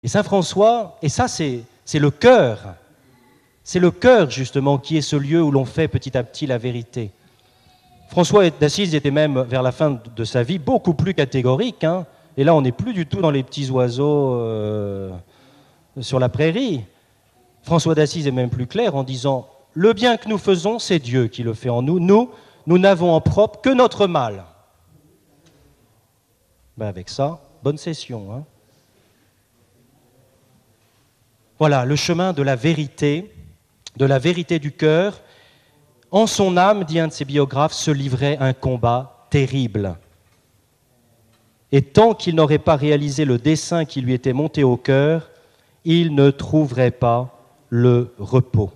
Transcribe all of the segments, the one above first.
Et Saint François, et ça c'est le cœur justement qui est ce lieu où l'on fait petit à petit la vérité. François d'Assise était même, vers la fin de sa vie, beaucoup plus catégorique, hein. Et là on n'est plus du tout dans les petits oiseaux sur la prairie. François d'Assise est même plus clair en disant « Le bien que nous faisons, c'est Dieu qui le fait en nous. Nous n'avons en propre que notre mal. » Ben avec ça, bonne session, hein. Voilà, le chemin de la vérité du cœur. En son âme, dit un de ses biographes, se livrait un combat terrible. Et tant qu'il n'aurait pas réalisé le dessein qui lui était monté au cœur, il ne trouverait pas le repos.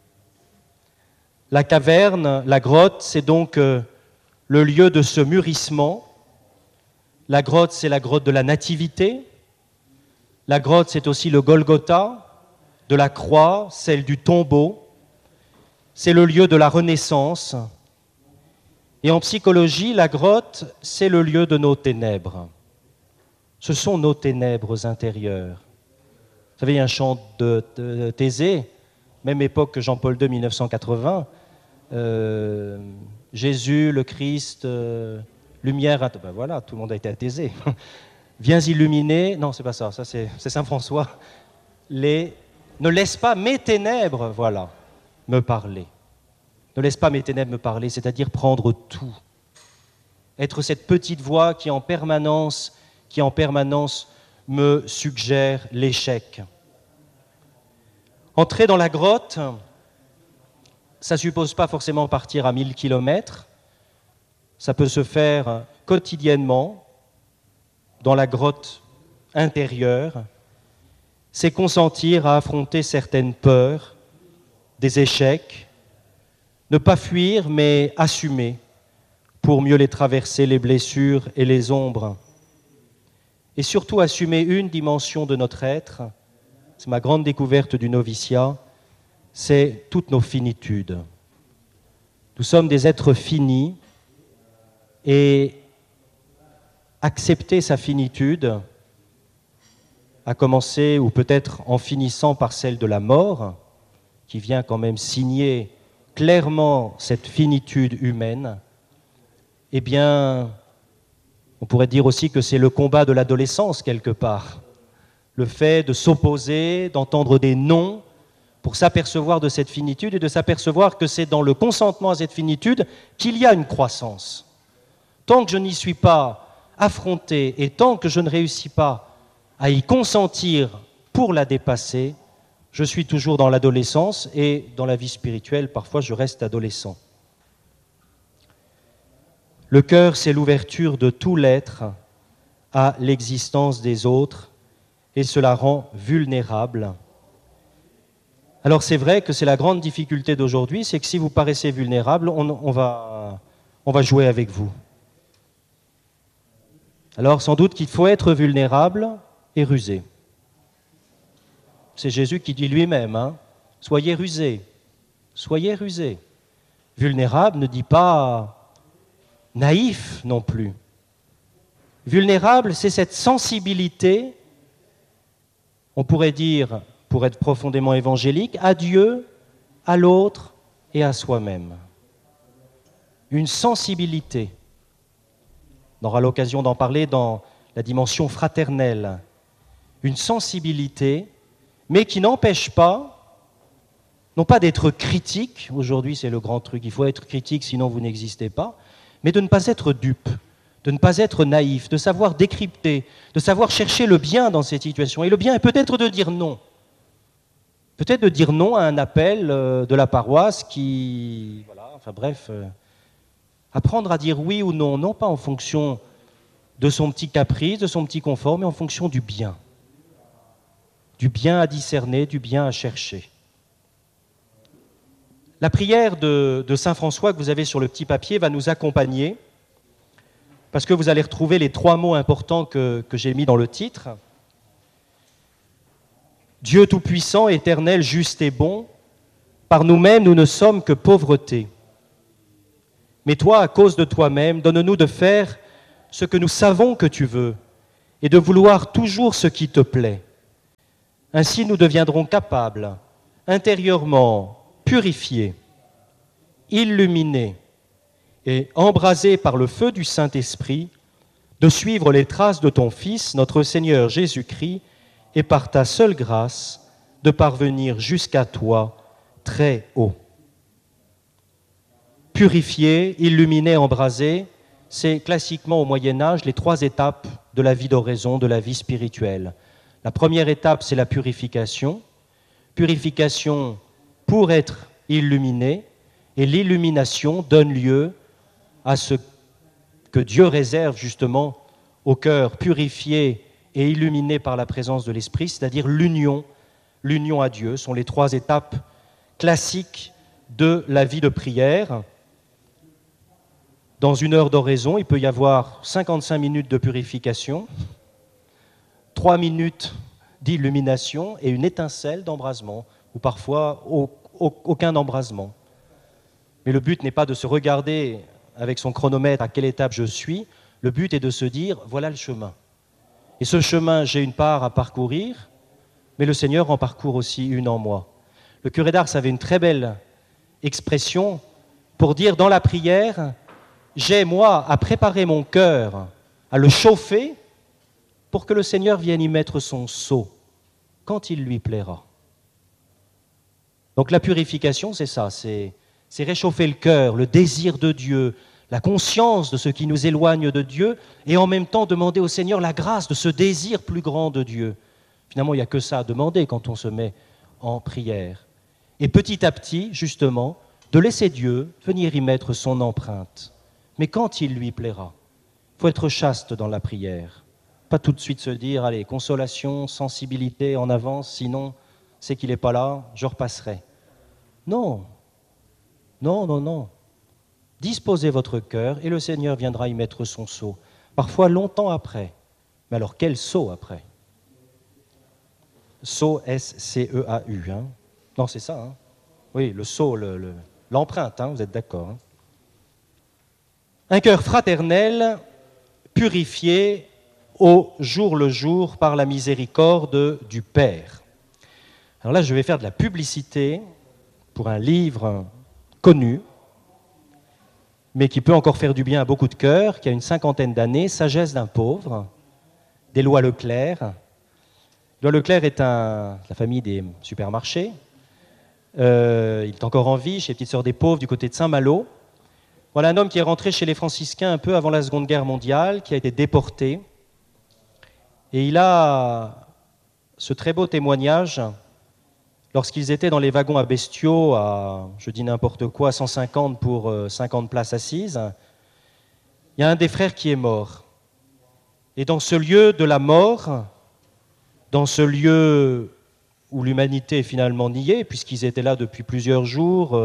La caverne, la grotte, c'est donc le lieu de ce mûrissement. La grotte, c'est la grotte de la nativité. La grotte, c'est aussi le Golgotha, de la croix, celle du tombeau. C'est le lieu de la renaissance. Et en psychologie, la grotte, c'est le lieu de nos ténèbres. Ce sont nos ténèbres intérieures. Vous savez, il y a un chant de Thésée, même époque que Jean-Paul II, 1980. Jésus, le Christ, lumière... Ben voilà, tout le monde a été à Thésée. Viens illuminer... Non, c'est pas ça, c'est Saint François. Ne laisse pas mes ténèbres, voilà, me parler. Ne laisse pas mes ténèbres me parler, c'est-à-dire prendre tout. Être cette petite voix qui en permanence me suggère l'échec. Entrer dans la grotte, ça ne suppose pas forcément partir à 1000 kilomètres. Ça peut se faire quotidiennement, dans la grotte intérieure. C'est consentir à affronter certaines peurs, des échecs, ne pas fuir, mais assumer pour mieux les traverser, les blessures et les ombres. Et surtout assumer une dimension de notre être, c'est ma grande découverte du noviciat, c'est toutes nos finitudes. Nous sommes des êtres finis et accepter sa finitude, à commencer, ou peut-être en finissant par celle de la mort, qui vient quand même signer clairement cette finitude humaine, eh bien, on pourrait dire aussi que c'est le combat de l'adolescence, quelque part. Le fait de s'opposer, d'entendre des non, pour s'apercevoir de cette finitude et de s'apercevoir que c'est dans le consentement à cette finitude qu'il y a une croissance. Tant que je n'y suis pas affronté et tant que je ne réussis pas à y consentir pour la dépasser, je suis toujours dans l'adolescence et dans la vie spirituelle, parfois je reste adolescent. Le cœur, c'est l'ouverture de tout l'être à l'existence des autres et cela rend vulnérable. Alors c'est vrai que c'est la grande difficulté d'aujourd'hui, c'est que si vous paraissez vulnérable, on va jouer avec vous. Alors sans doute qu'il faut être vulnérable et rusé. C'est Jésus qui dit lui-même, hein, soyez rusés, soyez rusés. Vulnérable ne dit pas naïf non plus. Vulnérable, c'est cette sensibilité, on pourrait dire, pour être profondément évangélique, à Dieu, à l'autre et à soi-même. Une sensibilité. On aura l'occasion d'en parler dans la dimension fraternelle. Une sensibilité, mais qui n'empêche pas, non pas d'être critique, aujourd'hui c'est le grand truc, il faut être critique sinon vous n'existez pas, mais de ne pas être dupe, de ne pas être naïf, de savoir décrypter, de savoir chercher le bien dans cette situation. Et le bien est peut-être de dire non. Peut-être de dire non à un appel de la paroisse qui... Voilà, enfin bref, apprendre à dire oui ou non, non pas en fonction de son petit caprice, de son petit confort, mais en fonction du bien. Du bien à discerner, du bien à chercher. La prière de Saint François que vous avez sur le petit papier va nous accompagner, parce que vous allez retrouver les 3 mots importants que j'ai mis dans le titre. Dieu tout-puissant, éternel, juste et bon, par nous-mêmes, nous ne sommes que pauvreté. Mais toi, à cause de toi-même, donne-nous de faire ce que nous savons que tu veux et de vouloir toujours ce qui te plaît. Ainsi, nous deviendrons capables, intérieurement purifiés, illuminés et embrasés par le feu du Saint-Esprit, de suivre les traces de ton Fils, notre Seigneur Jésus-Christ, et par ta seule grâce, de parvenir jusqu'à toi très haut. Purifié, illuminé, embrasé, c'est classiquement au Moyen-Âge les 3 étapes de la vie d'oraison, de la vie spirituelle. La première étape, c'est la purification. Purification pour être illuminé, et l'illumination donne lieu à ce que Dieu réserve justement au cœur purifié et illuminé par la présence de l'Esprit, c'est-à-dire l'union à Dieu. Ce sont les 3 étapes classiques de la vie de prière. Dans une heure d'oraison, il peut y avoir 55 minutes de purification, 3 minutes d'illumination et une étincelle d'embrasement, ou parfois aucun embrasement. Mais le but n'est pas de se regarder avec son chronomètre à quelle étape je suis, le but est de se dire, voilà le chemin. Et ce chemin, j'ai une part à parcourir, mais le Seigneur en parcourt aussi une en moi. Le curé d'Ars avait une très belle expression pour dire dans la prière, j'ai moi à préparer mon cœur, à le chauffer, pour que le Seigneur vienne y mettre son sceau, quand il lui plaira. Donc la purification, c'est ça, c'est réchauffer le cœur, le désir de Dieu, la conscience de ce qui nous éloigne de Dieu, et en même temps demander au Seigneur la grâce de ce désir plus grand de Dieu. Finalement, il n'y a que ça à demander quand on se met en prière. Et petit à petit, justement, de laisser Dieu venir y mettre son empreinte. Mais quand il lui plaira, il faut être chaste dans la prière. Pas tout de suite se dire, allez, consolation, sensibilité en avance, sinon c'est qu'il n'est pas là, je repasserai. Non, non, non, non. Disposez votre cœur et le Seigneur viendra y mettre son sceau. Parfois longtemps après. Mais alors quel sceau après? Sceau, S-C-E-A-U. Hein? Non, c'est ça. Hein? Oui, le sceau, l'empreinte, hein, vous êtes d'accord. Hein? Un cœur fraternel, purifié au jour le jour par la miséricorde du Père. Alors là, je vais faire de la publicité pour un livre connu, mais qui peut encore faire du bien à beaucoup de cœurs, qui a une 50aine d'années, Sagesse d'un pauvre, d'Éloi Leclerc. Éloi Leclerc est la famille des supermarchés. Il est encore en vie chez les Petites Sœurs des Pauvres du côté de Saint-Malo. Voilà un homme qui est rentré chez les franciscains un peu avant la Seconde Guerre mondiale, qui a été déporté. Et il a ce très beau témoignage lorsqu'ils étaient dans les wagons à bestiaux, à, je dis n'importe quoi, 150 pour 50 places assises. Il y a un des frères qui est mort. Et dans ce lieu de la mort, dans ce lieu où l'humanité est finalement niée, puisqu'ils étaient là depuis plusieurs jours,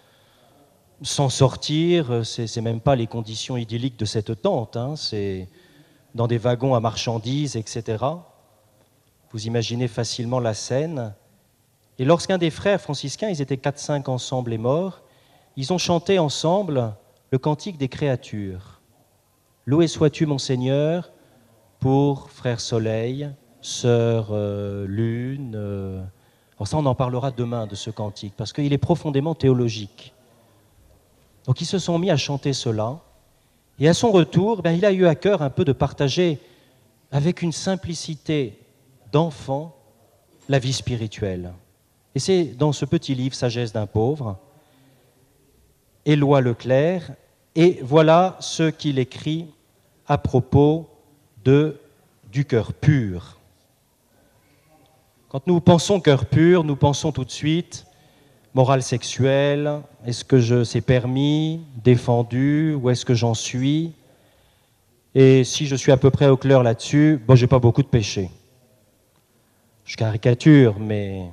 sans sortir, c'est même pas les conditions idylliques de cette tente, hein, c'est dans des wagons à marchandises, etc. Vous imaginez facilement la scène. Et lorsqu'un des frères franciscains, ils étaient 4-5 ensemble, est mort, ils ont chanté ensemble le cantique des créatures. Loué sois-tu, mon Seigneur, pour frère Soleil, sœur Lune. Alors ça, on en parlera demain de ce cantique, parce qu'il est profondément théologique. Donc ils se sont mis à chanter cela, et à son retour, il a eu à cœur un peu de partager avec une simplicité d'enfant la vie spirituelle. Et c'est dans ce petit livre, Sagesse d'un pauvre, Éloi Leclerc, et voilà ce qu'il écrit à propos du cœur pur. Quand nous pensons cœur pur, nous pensons tout de suite morale sexuelle, est-ce que c'est permis, défendu, où est-ce que j'en suis? Et si je suis à peu près au clair là-dessus, je n'ai pas beaucoup de péchés. Je caricature, mais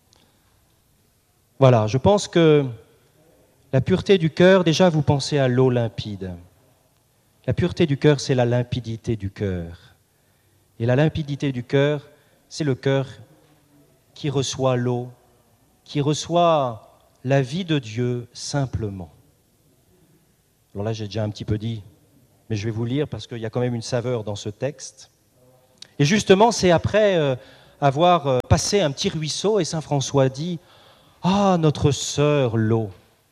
voilà, je pense que la pureté du cœur, déjà vous pensez à l'eau limpide. La pureté du cœur, c'est la limpidité du cœur. Et la limpidité du cœur, c'est le cœur qui reçoit l'eau, qui reçoit la vie de Dieu simplement. Alors là, j'ai déjà un petit peu dit, mais je vais vous lire parce qu'il y a quand même une saveur dans ce texte. Et justement, c'est après avoir passé un petit ruisseau et Saint François dit « Ah, notre sœur l'eau ».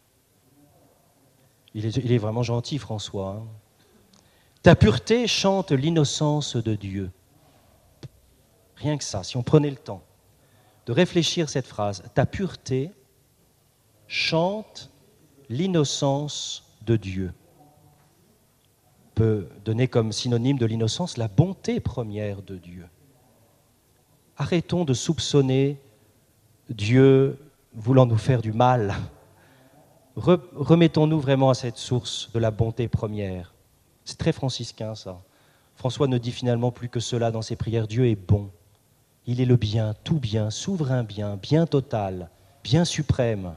Il est vraiment gentil, François. Hein. Ta pureté chante l'innocence de Dieu. Rien que ça, si on prenait le temps de réfléchir cette phrase, ta pureté chante l'innocence de Dieu. On peut donner comme synonyme de l'innocence la bonté première de Dieu. Arrêtons de soupçonner Dieu voulant nous faire du mal. Remettons-nous vraiment à cette source de la bonté première. C'est très franciscain, ça. François ne dit finalement plus que cela dans ses prières. Dieu est bon. Il est le bien, tout bien, souverain bien total, bien suprême.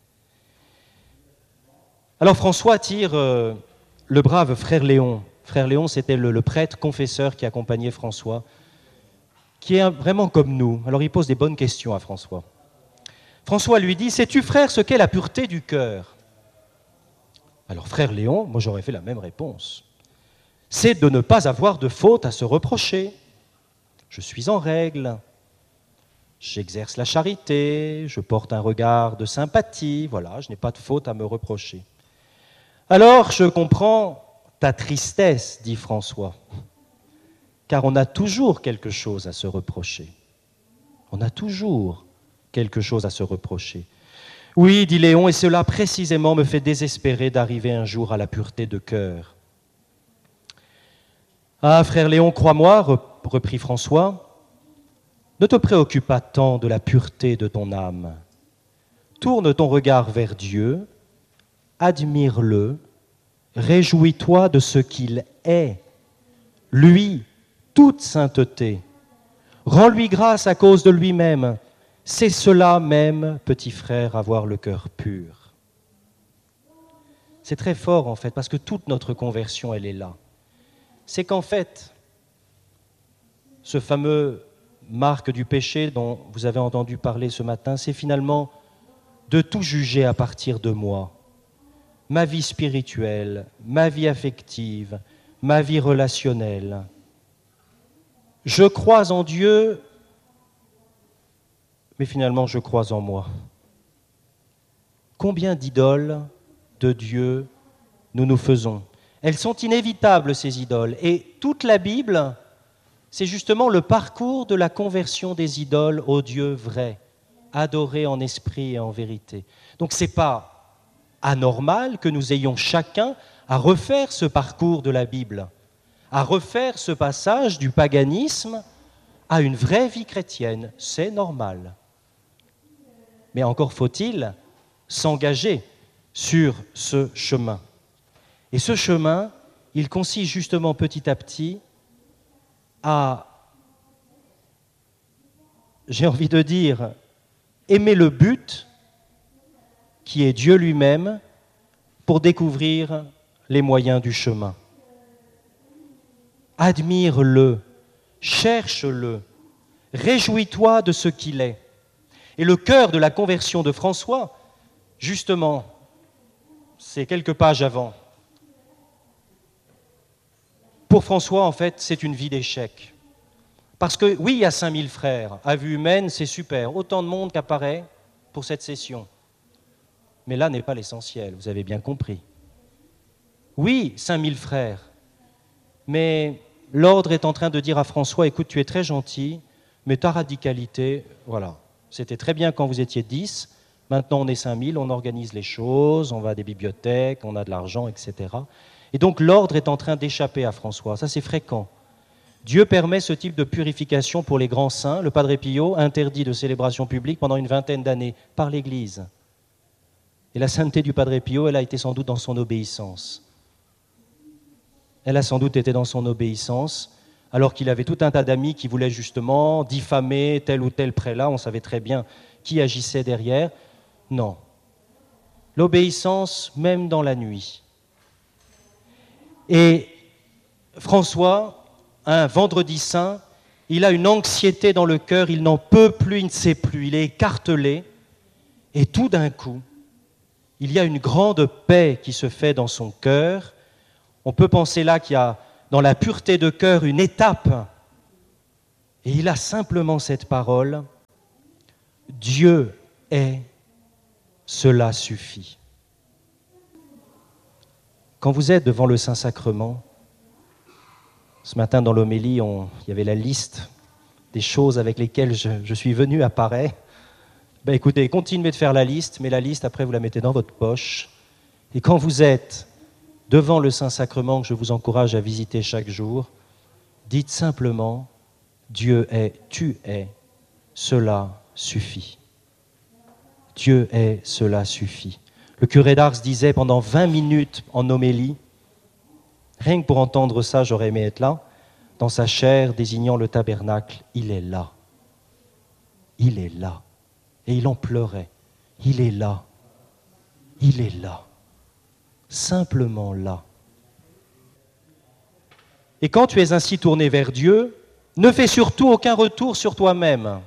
Alors François attire le brave frère Léon. Frère Léon, c'était le prêtre confesseur qui accompagnait François, qui est vraiment comme nous. Alors il pose des bonnes questions à François. François lui dit « Sais-tu, frère, ce qu'est la pureté du cœur ?» Alors frère Léon, moi j'aurais fait la même réponse. « C'est de ne pas avoir de faute à se reprocher. Je suis en règle, j'exerce la charité, je porte un regard de sympathie, voilà, je n'ai pas de faute à me reprocher. » Alors je comprends ta tristesse, dit François, car on a toujours quelque chose à se reprocher. On a toujours quelque chose à se reprocher. Oui, dit Léon, et cela précisément me fait désespérer d'arriver un jour à la pureté de cœur. Ah, frère Léon, crois-moi, reprit François, ne te préoccupe pas tant de la pureté de ton âme. Tourne ton regard vers Dieu, admire-le, réjouis-toi de ce qu'il est, lui, toute sainteté. Rends-lui grâce à cause de lui-même. C'est cela même, petit frère, avoir le cœur pur. C'est très fort en fait, parce que toute notre conversion, elle est là. C'est qu'en fait, ce fameux marque du péché dont vous avez entendu parler ce matin, c'est finalement de tout juger à partir de moi. Ma vie spirituelle, ma vie affective, ma vie relationnelle. Je crois en Dieu, mais finalement je crois en moi. Combien d'idoles de Dieu nous faisons ? Elles sont inévitables, ces idoles. Et toute la Bible, c'est justement le parcours de la conversion des idoles au Dieu vrai, adoré en esprit et en vérité. Donc ce n'est pas anormal que nous ayons chacun à refaire ce parcours de la Bible, à refaire ce passage du paganisme à une vraie vie chrétienne. C'est normal. Mais encore faut-il s'engager sur ce chemin. Et ce chemin, il consiste justement petit à petit à, j'ai envie de dire, aimer le but qui est Dieu lui-même pour découvrir les moyens du chemin. Admire-le, cherche-le, réjouis-toi de ce qu'il est. Et le cœur de la conversion de François, justement, c'est quelques pages avant. Pour François, en fait, c'est une vie d'échec. Parce que, oui, il y a 5000 frères. À vue humaine, c'est super. Autant de monde qu'apparaît pour cette session. Mais là n'est pas l'essentiel, vous avez bien compris. Oui, 5000 frères. Mais l'ordre est en train de dire à François, écoute, tu es très gentil, mais ta radicalité, voilà. C'était très bien quand vous étiez 10. Maintenant, on est 5000, on organise les choses, on va à des bibliothèques, on a de l'argent, etc. Et donc l'ordre est en train d'échapper à François, ça c'est fréquent. Dieu permet ce type de purification pour les grands saints. Le Padre Pio interdit de célébration publique pendant une vingtaine d'années par l'Église. Et la sainteté du Padre Pio, elle a été sans doute dans son obéissance. Elle a sans doute été dans son obéissance, alors qu'il avait tout un tas d'amis qui voulaient justement diffamer tel ou tel prélat. On savait très bien qui agissait derrière. Non. L'obéissance, même dans la nuit. Et François, un vendredi saint, il a une anxiété dans le cœur, il n'en peut plus, il ne sait plus, il est écartelé. Et tout d'un coup, il y a une grande paix qui se fait dans son cœur. On peut penser là qu'il y a dans la pureté de cœur une étape Et il a simplement cette parole, Dieu est, cela suffit. Quand vous êtes devant le Saint-Sacrement, ce matin dans l'homélie, il y avait la liste des choses avec lesquelles je suis venu à Paray. Ben écoutez, continuez de faire la liste, mais la liste, après, vous la mettez dans votre poche. Et quand vous êtes devant le Saint-Sacrement, que je vous encourage à visiter chaque jour, dites simplement, Dieu est, tu es, cela suffit. Dieu est, cela suffit. Le curé d'Ars disait pendant 20 minutes en homélie, rien que pour entendre ça, j'aurais aimé être là, dans sa chair désignant le tabernacle, il est là. Il est là. Et il en pleurait. Il est là. Il est là. Simplement là. Et quand tu es ainsi tourné vers Dieu, ne fais surtout aucun retour sur toi-même.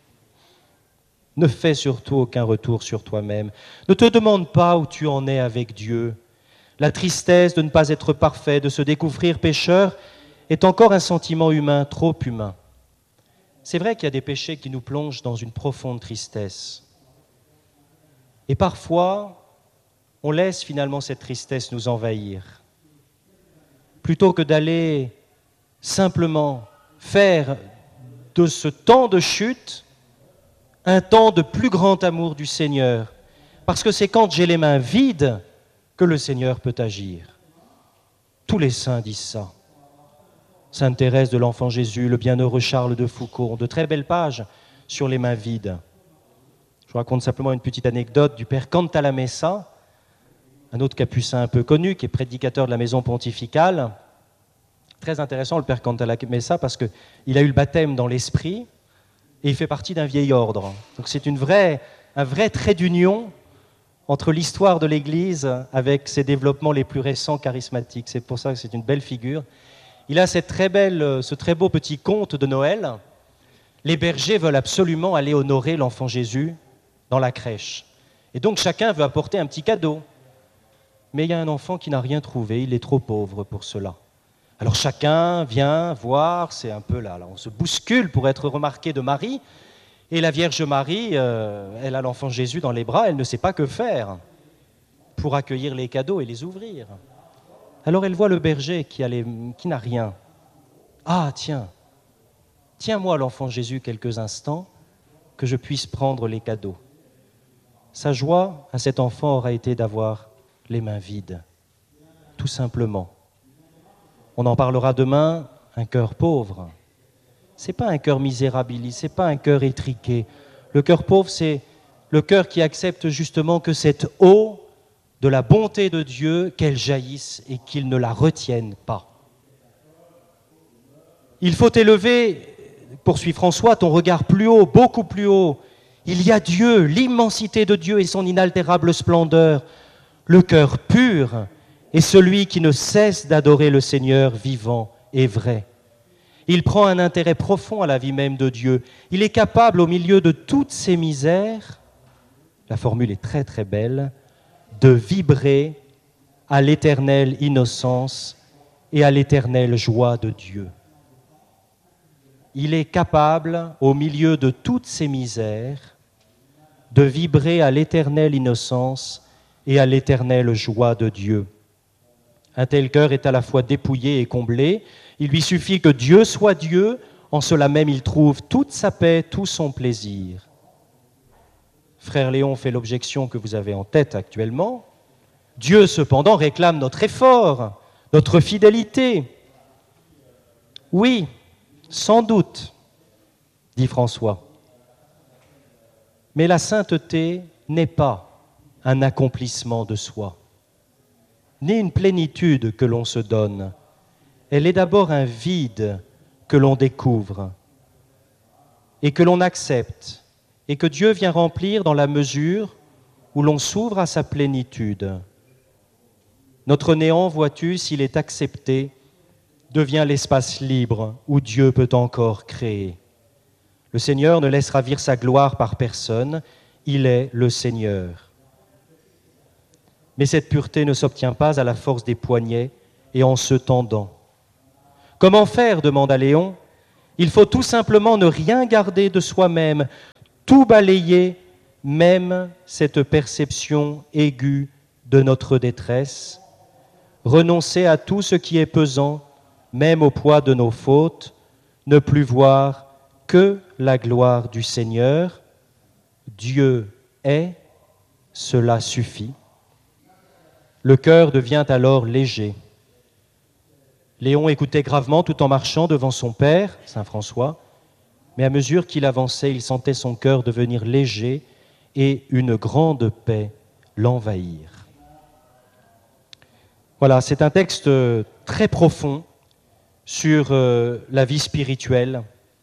Ne fais surtout aucun retour sur toi-même. Ne te demande pas où tu en es avec Dieu. La tristesse de ne pas être parfait, de se découvrir pécheur, est encore un sentiment humain, trop humain. C'est vrai qu'il y a des péchés qui nous plongent dans une profonde tristesse. Et parfois, on laisse finalement cette tristesse nous envahir. Plutôt que d'aller simplement faire de ce temps de chute un temps de plus grand amour du Seigneur. Parce que c'est quand j'ai les mains vides que le Seigneur peut agir. Tous les saints disent ça. Sainte Thérèse de l'Enfant Jésus, le bienheureux Charles de Foucauld, ont de très belles pages sur les mains vides. Je vous raconte simplement une petite anecdote du père Cantalamessa, un autre capucin un peu connu, qui est prédicateur de la maison pontificale. Très intéressant, le père Cantalamessa, parce qu'il a eu le baptême dans l'esprit et il fait partie d'un vieil ordre. Donc c'est un vrai trait d'union entre l'histoire de l'Église avec ses développements les plus récents charismatiques. C'est pour ça que c'est une belle figure. Il a ce très beau petit conte de Noël. Les bergers veulent absolument aller honorer l'enfant Jésus dans la crèche. Et donc chacun veut apporter un petit cadeau. Mais il y a un enfant qui n'a rien trouvé, il est trop pauvre pour cela. Alors chacun vient voir, c'est un peu là, on se bouscule pour être remarqué de Marie. Et la Vierge Marie, elle a l'enfant Jésus dans les bras, elle ne sait pas que faire pour accueillir les cadeaux et les ouvrir. Alors elle voit le berger qui n'a rien. Ah tiens-moi l'enfant Jésus quelques instants, que je puisse prendre les cadeaux. Sa joie à cet enfant aura été d'avoir les mains vides, tout simplement. On en parlera demain, un cœur pauvre. Ce n'est pas un cœur misérabiliste, ce n'est pas un cœur étriqué. Le cœur pauvre, c'est le cœur qui accepte justement que cette eau de la bonté de Dieu, qu'elle jaillisse et qu'il ne la retienne pas. Il faut élever, poursuit François, ton regard plus haut, beaucoup plus haut. Il y a Dieu, l'immensité de Dieu et son inaltérable splendeur. Le cœur pur est celui qui ne cesse d'adorer le Seigneur vivant et vrai. Il prend un intérêt profond à la vie même de Dieu. Il est capable, au milieu de toutes ses misères, la formule est très très belle, de vibrer à l'éternelle innocence et à l'éternelle joie de Dieu. Il est capable, au milieu de toutes ses misères, de vibrer à l'éternelle innocence et à l'éternelle joie de Dieu. Un tel cœur est à la fois dépouillé et comblé. Il lui suffit que Dieu soit Dieu, en cela même il trouve toute sa paix, tout son plaisir. Frère Léon fait l'objection que vous avez en tête actuellement. Dieu, cependant, réclame notre effort, notre fidélité. Oui, sans doute, dit François. Mais la sainteté n'est pas un accomplissement de soi, ni une plénitude que l'on se donne. Elle est d'abord un vide que l'on découvre et que l'on accepte et que Dieu vient remplir dans la mesure où l'on s'ouvre à sa plénitude. Notre néant, vois-tu, s'il est accepté, devient l'espace libre où Dieu peut encore créer. Le Seigneur ne laisse ravir sa gloire par personne, il est le Seigneur. Mais cette pureté ne s'obtient pas à la force des poignets et en se tendant. Comment faire ? Demanda Léon. Il faut tout simplement ne rien garder de soi-même, tout balayer, même cette perception aiguë de notre détresse, renoncer à tout ce qui est pesant, même au poids de nos fautes, ne plus voir que la gloire du Seigneur. Dieu est, cela suffit. Le cœur devient alors léger. Léon écoutait gravement tout en marchant devant son père, saint François, mais à mesure qu'il avançait, il sentait son cœur devenir léger et une grande paix l'envahir. Voilà, c'est un texte très profond sur la vie spirituelle.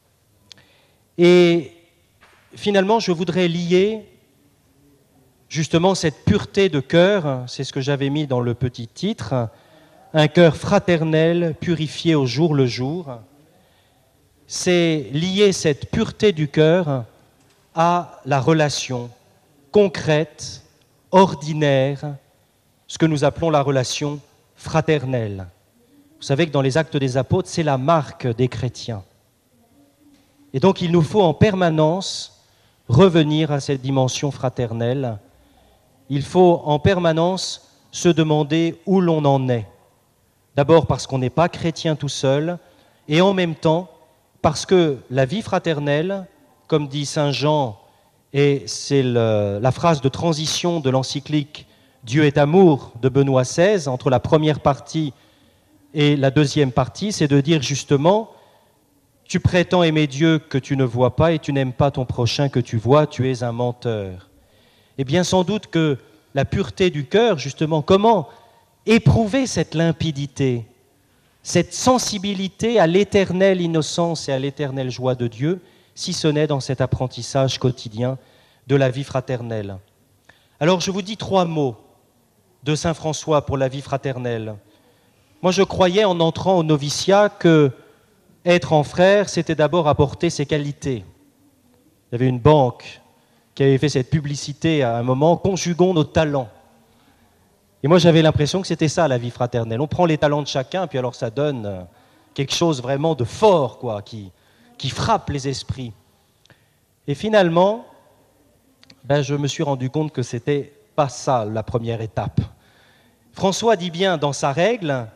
Et finalement, je voudrais lier justement cette pureté de cœur, c'est ce que j'avais mis dans le petit titre, un cœur fraternel, purifié au jour le jour. C'est lier cette pureté du cœur à la relation concrète, ordinaire, ce que nous appelons la relation fraternelle. Vous savez que dans les Actes des Apôtres, c'est la marque des chrétiens. Et donc il nous faut en permanence revenir à cette dimension fraternelle. Il faut en permanence se demander où l'on en est. D'abord parce qu'on n'est pas chrétien tout seul, et en même temps parce que la vie fraternelle, comme dit Saint Jean, et c'est la phrase de transition de l'encyclique « Dieu est amour » de Benoît XVI, entre la première partie et la deuxième partie, c'est de dire justement « Tu prétends aimer Dieu que tu ne vois pas et tu n'aimes pas ton prochain que tu vois, tu es un menteur. » Eh bien sans doute que la pureté du cœur, justement, comment éprouver cette limpidité, cette sensibilité à l'éternelle innocence et à l'éternelle joie de Dieu, si ce n'est dans cet apprentissage quotidien de la vie fraternelle. Alors je vous dis 3 mots de saint François pour la vie fraternelle. Moi je croyais en entrant au noviciat que être en frère, c'était d'abord apporter ses qualités. Il y avait une banque qui avait fait cette publicité à un moment, « Conjuguons nos talents ». Et moi j'avais l'impression que c'était ça la vie fraternelle. On prend les talents de chacun, puis alors ça donne quelque chose vraiment de fort, quoi, qui frappe les esprits. Et finalement, je me suis rendu compte que c'était pas ça la première étape. François dit bien dans sa règle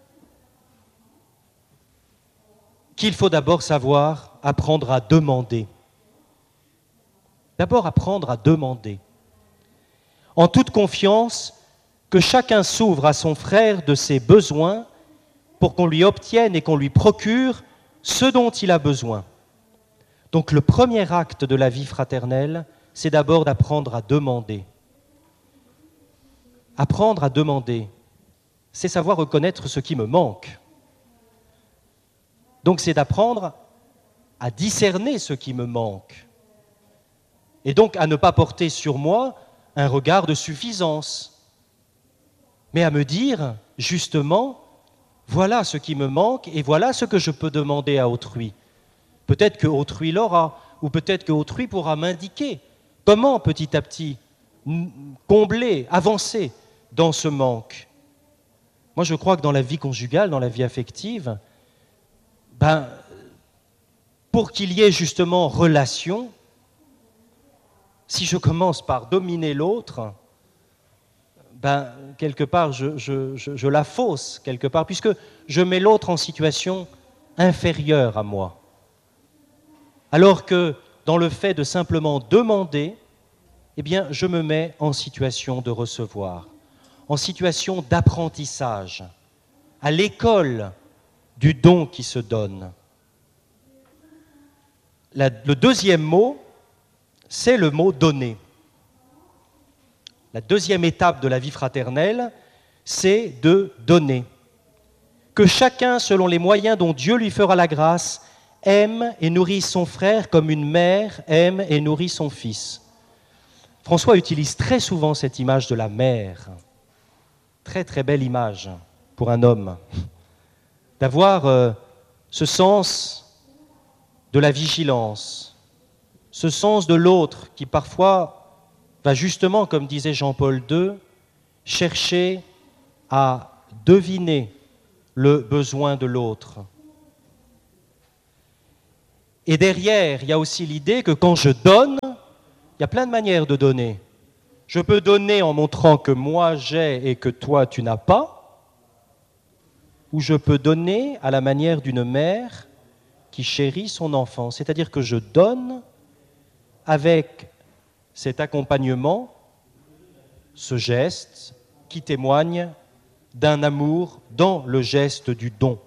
qu'il faut d'abord savoir apprendre à demander. D'abord apprendre à demander. En toute confiance, que chacun s'ouvre à son frère de ses besoins pour qu'on lui obtienne et qu'on lui procure ce dont il a besoin. Donc le premier acte de la vie fraternelle, c'est d'abord d'apprendre à demander. Apprendre à demander, c'est savoir reconnaître ce qui me manque. Donc c'est d'apprendre à discerner ce qui me manque. Et donc à ne pas porter sur moi un regard de suffisance, mais à me dire, justement, voilà ce qui me manque et voilà ce que je peux demander à autrui. Peut-être que autrui l'aura, ou peut-être que autrui pourra m'indiquer comment, petit à petit, combler, avancer dans ce manque. Moi, je crois que dans la vie conjugale, dans la vie affective, pour qu'il y ait justement relation, si je commence par dominer l'autre, quelque part, je la fausse, quelque part, puisque je mets l'autre en situation inférieure à moi. Alors que dans le fait de simplement demander, eh bien, je me mets en situation de recevoir, en situation d'apprentissage, à l'école du don qui se donne. Le deuxième mot, c'est le mot « donner ». La deuxième étape de la vie fraternelle, c'est de donner. Que chacun, selon les moyens dont Dieu lui fera la grâce, aime et nourrisse son frère comme une mère aime et nourrit son fils. François utilise très souvent cette image de la mère. Très très belle image pour un homme. D'avoir ce sens de la vigilance, ce sens de l'autre qui parfois va justement, comme disait Jean-Paul II, chercher à deviner le besoin de l'autre. Et derrière, il y a aussi l'idée que quand je donne, il y a plein de manières de donner. Je peux donner en montrant que moi j'ai et que toi tu n'as pas, ou je peux donner à la manière d'une mère qui chérit son enfant. C'est-à-dire que je donne avec cet accompagnement, ce geste qui témoigne d'un amour dans le geste du don.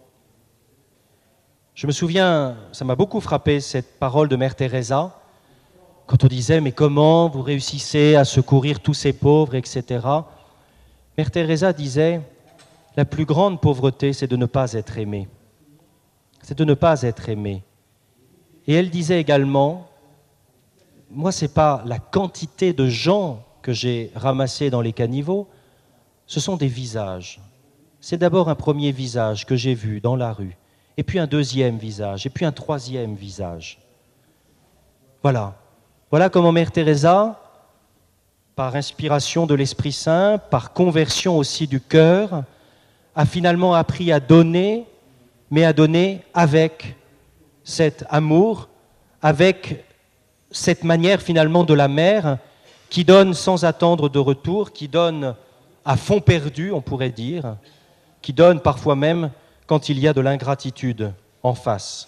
Je me souviens, ça m'a beaucoup frappé cette parole de Mère Teresa, quand on disait « mais comment vous réussissez à secourir tous ces pauvres, etc. » Mère Teresa disait « la plus grande pauvreté, c'est de ne pas être aimé. C'est de ne pas être aimé. » Et elle disait également « moi, ce n'est pas la quantité de gens que j'ai ramassés dans les caniveaux, ce sont des visages. C'est d'abord un premier visage que j'ai vu dans la rue, et puis un deuxième visage, et puis un troisième visage. » Voilà. Voilà comment Mère Teresa, par inspiration de l'Esprit Saint, par conversion aussi du cœur, a finalement appris à donner, mais à donner avec cet amour, avec cette manière finalement de la mère qui donne sans attendre de retour, qui donne à fond perdu, on pourrait dire, qui donne parfois même quand il y a de l'ingratitude en face.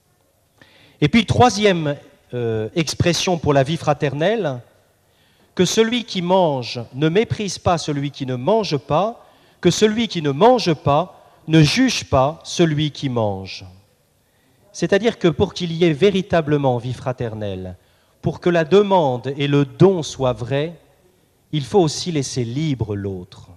Et puis, troisième expression pour la vie fraternelle, que celui qui mange ne méprise pas celui qui ne mange pas, que celui qui ne mange pas ne juge pas celui qui mange. C'est-à-dire que pour qu'il y ait véritablement vie fraternelle, pour que la demande et le don soient vrais, il faut aussi laisser libre l'autre.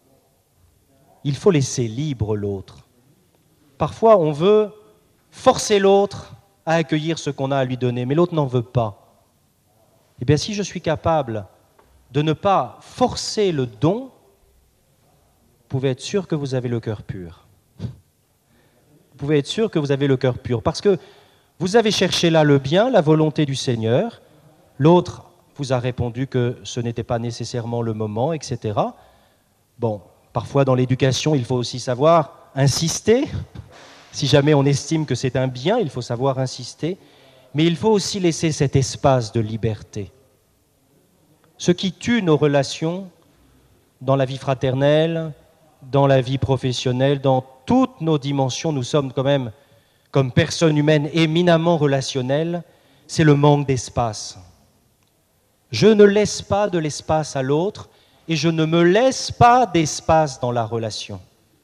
Il faut laisser libre l'autre. Parfois, on veut forcer l'autre à accueillir ce qu'on a à lui donner, mais l'autre n'en veut pas. Eh bien, si je suis capable de ne pas forcer le don, vous pouvez être sûr que vous avez le cœur pur. Vous pouvez être sûr que vous avez le cœur pur, parce que vous avez cherché là le bien, la volonté du Seigneur, l'autre vous a répondu que ce n'était pas nécessairement le moment, etc. Bon, parfois dans l'éducation, il faut aussi savoir insister. Si jamais on estime que c'est un bien, il faut savoir insister, mais il faut aussi laisser cet espace de liberté. Ce qui tue nos relations dans la vie fraternelle, dans la vie professionnelle, dans toutes nos dimensions, nous sommes quand même, comme personnes humaines éminemment relationnelles, c'est le manque d'espace. Je ne laisse pas de l'espace à l'autre et je ne me laisse pas d'espace dans la relation.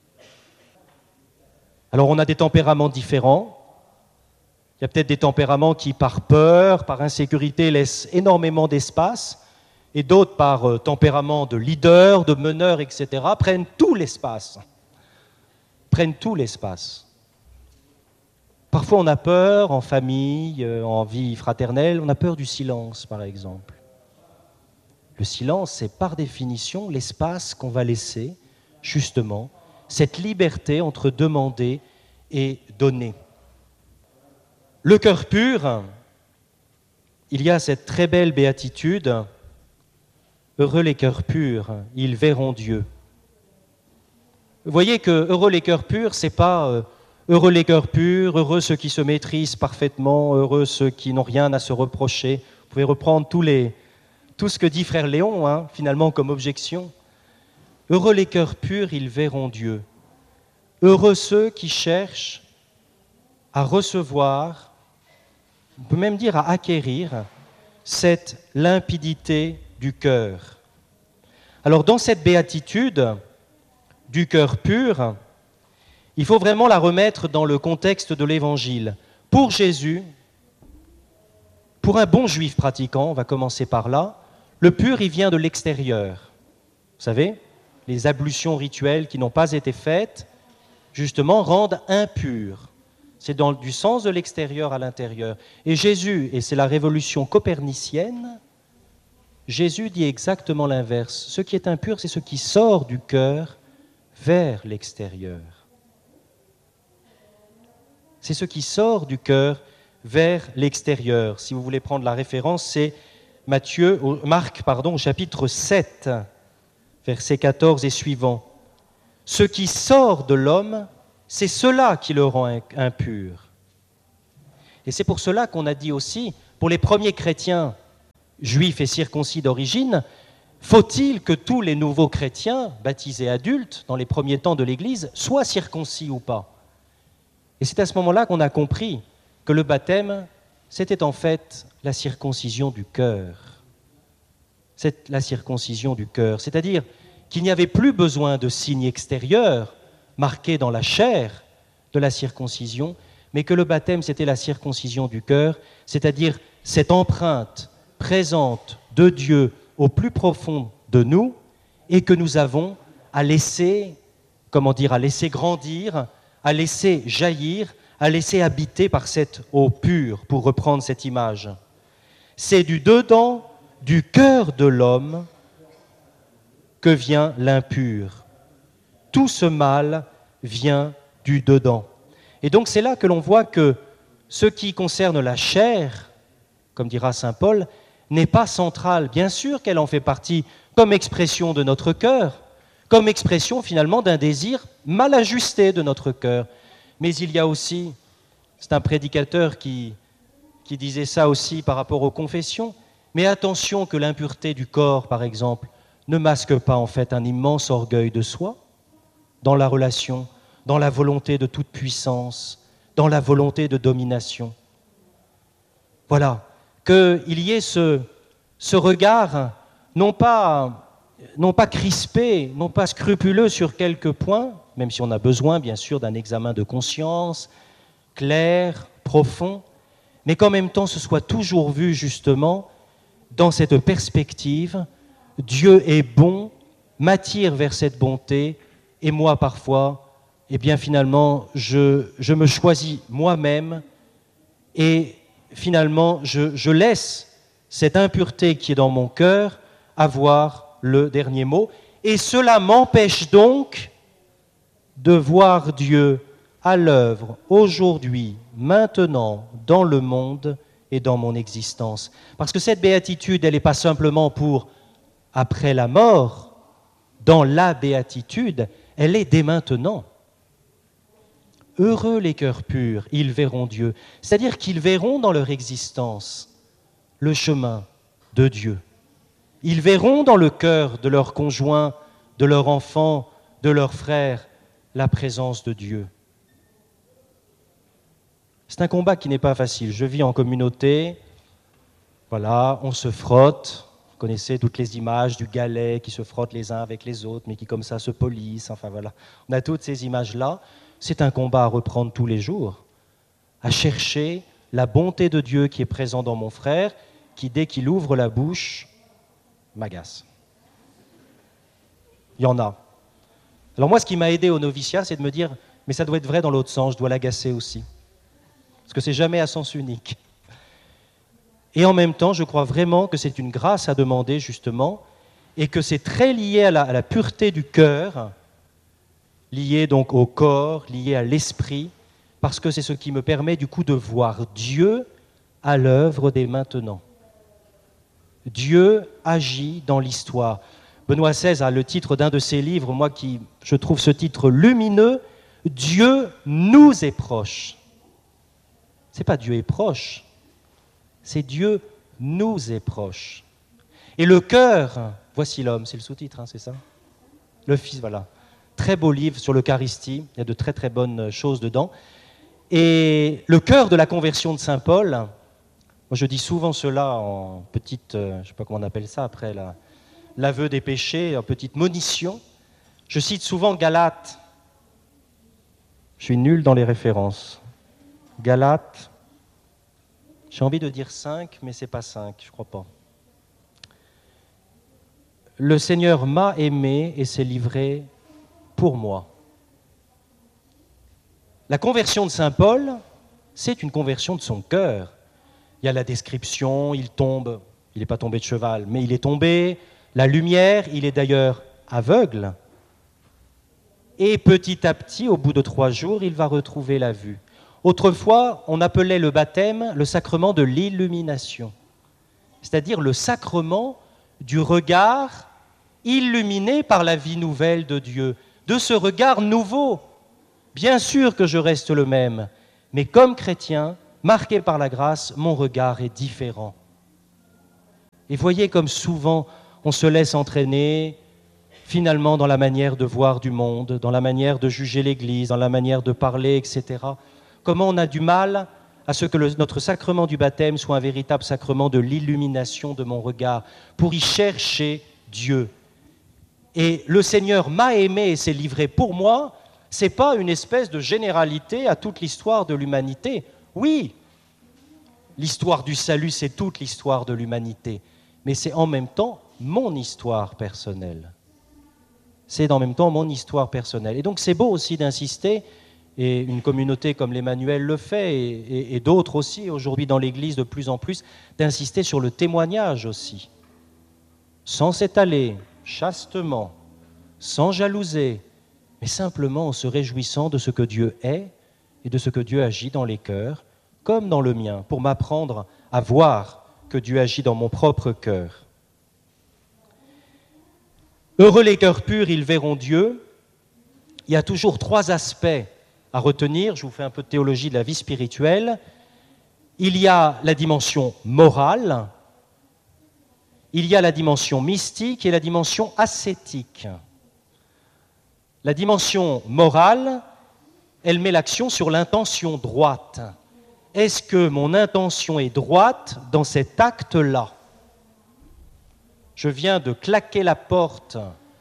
Alors on a des tempéraments différents. Il y a peut-être des tempéraments qui, par peur, par insécurité, laissent énormément d'espace, et d'autres, par tempérament de leader, de meneur, etc., prennent tout l'espace. Prennent tout l'espace. Parfois on a peur, en famille, en vie fraternelle, on a peur du silence, par exemple. Le silence, c'est par définition l'espace qu'on va laisser, justement, cette liberté entre demander et donner. Le cœur pur, il y a cette très belle béatitude, « Heureux les cœurs purs, ils verront Dieu ». Vous voyez que « heureux les cœurs purs », c'est pas « heureux les cœurs purs, heureux ceux qui se maîtrisent parfaitement, heureux ceux qui n'ont rien à se reprocher ». Vous pouvez reprendre tout ce que dit frère Léon, finalement, comme objection. « Heureux les cœurs purs, ils verront Dieu ». Heureux ceux qui cherchent à recevoir, on peut même dire à acquérir, cette limpidité du cœur. Alors dans cette béatitude du cœur pur, il faut vraiment la remettre dans le contexte de l'Évangile. Pour Jésus, pour un bon juif pratiquant, on va commencer par là, le pur, il vient de l'extérieur. Vous savez, les ablutions rituelles qui n'ont pas été faites, justement, rendent impur. C'est du sens de l'extérieur à l'intérieur. Et Jésus, et c'est la révolution copernicienne, Jésus dit exactement l'inverse. Ce qui est impur, c'est ce qui sort du cœur vers l'extérieur. C'est ce qui sort du cœur vers l'extérieur. Si vous voulez prendre la référence, c'est Marc, au chapitre 7, versets 14 et suivants. Ce qui sort de l'homme, c'est cela qui le rend impur. Et c'est pour cela qu'on a dit aussi, pour les premiers chrétiens juifs et circoncis d'origine, faut-il que tous les nouveaux chrétiens, baptisés adultes, dans les premiers temps de l'Église, soient circoncis ou pas? Et c'est à ce moment-là qu'on a compris que le baptême, c'était en fait la circoncision du cœur. C'est la circoncision du cœur, c'est-à-dire qu'il n'y avait plus besoin de signes extérieurs marqués dans la chair de la circoncision, mais que le baptême, c'était la circoncision du cœur, c'est-à-dire cette empreinte présente de Dieu au plus profond de nous et que nous avons à laisser, à laisser grandir, à laisser jaillir, à laisser habiter par cette eau pure, pour reprendre cette image. C'est du dedans du cœur de l'homme que vient l'impur. Tout ce mal vient du dedans. Et donc c'est là que l'on voit que ce qui concerne la chair, comme dira saint Paul, n'est pas central. Bien sûr qu'elle en fait partie comme expression de notre cœur, comme expression finalement d'un désir mal ajusté de notre cœur. Mais il y a aussi, c'est un prédicateur qui disait ça aussi par rapport aux confessions, mais attention que l'impureté du corps, par exemple, ne masque pas en fait un immense orgueil de soi dans la relation, dans la volonté de toute puissance, dans la volonté de domination. Voilà, qu'il y ait ce regard, non pas crispé, non pas scrupuleux sur quelques points, même si on a besoin, bien sûr, d'un examen de conscience, clair, profond, mais qu'en même temps, ce soit toujours vu, justement, dans cette perspective, Dieu est bon, m'attire vers cette bonté, et moi, parfois, eh bien, finalement, je me choisis moi-même, et finalement, je laisse cette impureté qui est dans mon cœur avoir le dernier mot, et cela m'empêche donc de voir Dieu à l'œuvre aujourd'hui, maintenant, dans le monde et dans mon existence. Parce que cette béatitude, elle n'est pas simplement pour après la mort. Dans la béatitude, elle est dès maintenant. Heureux les cœurs purs, ils verront Dieu. C'est-à-dire qu'ils verront dans leur existence le chemin de Dieu. Ils verront dans le cœur de leur conjoint, de leur enfant, de leur frère, la présence de Dieu. C'est un combat qui n'est pas facile. Je vis en communauté, voilà, on se frotte. Vous connaissez toutes les images du galet qui se frottent les uns avec les autres, mais qui comme ça se polissent. Enfin voilà, on a toutes ces images-là. C'est un combat à reprendre tous les jours, à chercher la bonté de Dieu qui est présent dans mon frère, qui dès qu'il ouvre la bouche, m'agace. Il y en a. Alors moi, ce qui m'a aidé au noviciat, c'est de me dire, mais ça doit être vrai dans l'autre sens, je dois l'agacer aussi. Parce que c'est jamais à sens unique. Et en même temps, je crois vraiment que c'est une grâce à demander, justement, et que c'est très lié à la pureté du cœur, lié donc au corps, lié à l'esprit, parce que c'est ce qui me permet du coup de voir Dieu à l'œuvre dès maintenant. Dieu agit dans l'histoire. Benoît XVI a le titre d'un de ses livres, moi qui je trouve ce titre lumineux, « Dieu nous est proche ». Ce n'est pas Dieu est proche, c'est Dieu nous est proche. Et le cœur, voici l'homme, c'est le sous-titre, hein, c'est ça? Le Fils, voilà. Très beau livre sur l'Eucharistie, il y a de très très bonnes choses dedans. Et le cœur de la conversion de saint Paul, moi je dis souvent cela en petite, je ne sais pas comment on appelle ça après, l'aveu des péchés, en petite monition. Je cite souvent Galates. Je suis nul dans les références. Galates, j'ai envie de dire 5, mais ce n'est pas 5, je ne crois pas. Le Seigneur m'a aimé et s'est livré pour moi. La conversion de saint Paul, c'est une conversion de son cœur. Il y a la description, il tombe, il n'est pas tombé de cheval, mais il est tombé, la lumière, il est d'ailleurs aveugle. Et petit à petit, au bout de 3 jours, il va retrouver la vue. Autrefois, on appelait le baptême le sacrement de l'illumination, c'est-à-dire le sacrement du regard illuminé par la vie nouvelle de Dieu, de ce regard nouveau. Bien sûr que je reste le même, mais comme chrétien, marqué par la grâce, mon regard est différent. Et voyez comme souvent on se laisse entraîner finalement dans la manière de voir du monde, dans la manière de juger l'Église, dans la manière de parler, etc. Comment on a du mal à ce que notre sacrement du baptême soit un véritable sacrement de l'illumination de mon regard, pour y chercher Dieu. Et le Seigneur m'a aimé et s'est livré pour moi, ce n'est pas une espèce de généralité à toute l'histoire de l'humanité. Oui, l'histoire du salut, c'est toute l'histoire de l'humanité, mais c'est en même temps mon histoire personnelle. C'est en même temps mon histoire personnelle. Et donc c'est beau aussi d'insister, et une communauté comme l'Emmanuel le fait, et d'autres aussi aujourd'hui dans l'Église de plus en plus, d'insister sur le témoignage aussi, sans s'étaler, chastement, sans jalouser, mais simplement en se réjouissant de ce que Dieu est et de ce que Dieu agit dans les cœurs, comme dans le mien, pour m'apprendre à voir que Dieu agit dans mon propre cœur. Heureux les cœurs purs, ils verront Dieu. Il y a toujours 3 aspects à retenir. Je vous fais un peu de théologie de la vie spirituelle. Il y a la dimension morale, il y a la dimension mystique et la dimension ascétique. La dimension morale, elle met l'accent sur l'intention droite. Est-ce que mon intention est droite dans cet acte-là ? Je viens de claquer la porte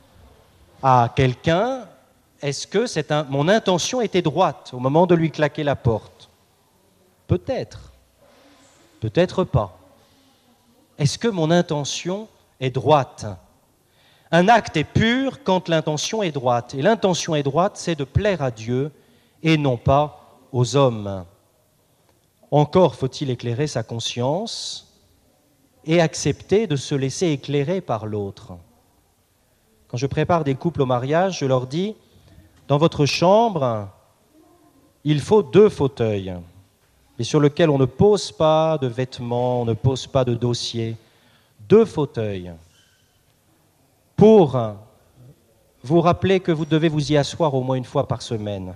à quelqu'un, est-ce que mon intention était droite au moment de lui claquer la porte ? Peut-être, peut-être pas. Est-ce que mon intention est droite ? Un acte est pur quand l'intention est droite. Et l'intention est droite, c'est de plaire à Dieu et non pas aux hommes. Encore faut-il éclairer sa conscience et accepter de se laisser éclairer par l'autre. Quand je prépare des couples au mariage, je leur dis, dans votre chambre, il faut 2 fauteuils, et sur lesquels on ne pose pas de vêtements, on ne pose pas de dossiers. 2 fauteuils, pour vous rappeler que vous devez vous y asseoir au moins une fois par semaine.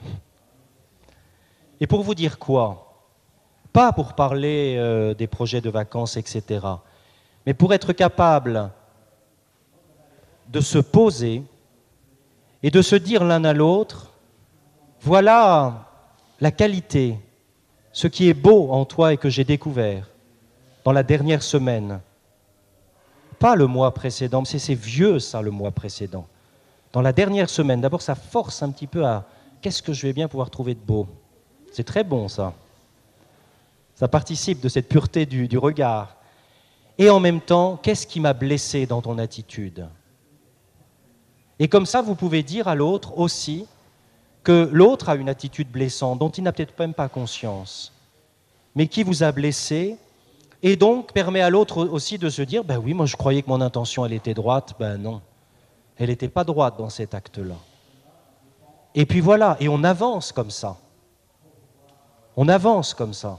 Et pour vous dire quoi ? Pas pour parler des projets de vacances, etc., mais pour être capable de se poser et de se dire l'un à l'autre, voilà la qualité, ce qui est beau en toi et que j'ai découvert dans la dernière semaine. Pas le mois précédent, c'est vieux ça, le mois précédent. Dans la dernière semaine, d'abord ça force un petit peu à qu'est-ce que je vais bien pouvoir trouver de beau. C'est très bon ça. Ça participe de cette pureté du regard. Et en même temps, qu'est-ce qui m'a blessé dans ton attitude ? Et comme ça, vous pouvez dire à l'autre aussi que l'autre a une attitude blessante dont il n'a peut-être même pas conscience, mais qui vous a blessé, et donc permet à l'autre aussi de se dire « Ben oui, moi je croyais que mon intention elle était droite, ben non, elle n'était pas droite dans cet acte-là. » Et puis voilà, et on avance comme ça. On avance comme ça.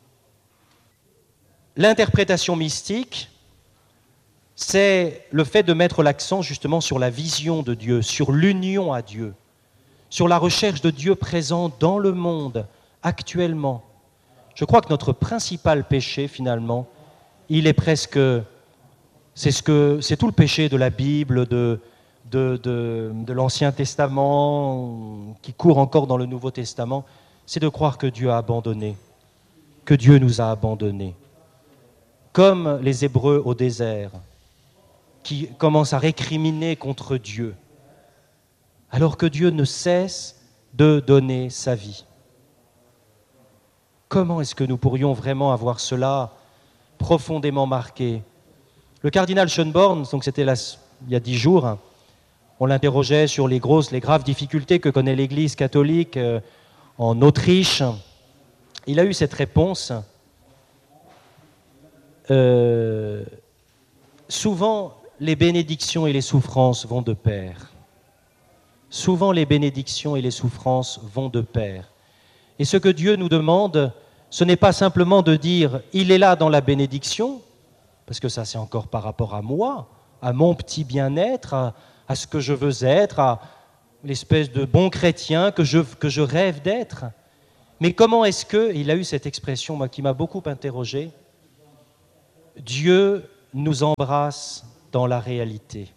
L'interprétation mystique, c'est le fait de mettre l'accent justement sur la vision de Dieu, sur l'union à Dieu, sur la recherche de Dieu présent dans le monde actuellement. Je crois que notre principal péché, finalement, il est presque... C'est tout le péché de la Bible, de l'Ancien Testament, qui court encore dans le Nouveau Testament, c'est de croire que Dieu a abandonné, que Dieu nous a abandonnés. Comme les Hébreux au désert, qui commencent à récriminer contre Dieu, alors que Dieu ne cesse de donner sa vie. Comment est-ce que nous pourrions vraiment avoir cela profondément marqué ? Le cardinal Schönborn, donc c'était il y a 10 jours, on l'interrogeait sur les graves difficultés que connaît l'Église catholique en Autriche. Il a eu cette réponse. Souvent, les bénédictions et les souffrances vont de pair. Souvent, les bénédictions et les souffrances vont de pair. Et ce que Dieu nous demande, ce n'est pas simplement de dire « il est là dans la bénédiction », parce que ça c'est encore par rapport à moi, à mon petit bien-être, à ce que je veux être, à l'espèce de bon chrétien que je rêve d'être. Mais comment est-ce que, il a eu cette expression moi, qui m'a beaucoup interrogé, Dieu nous embrasse dans la réalité.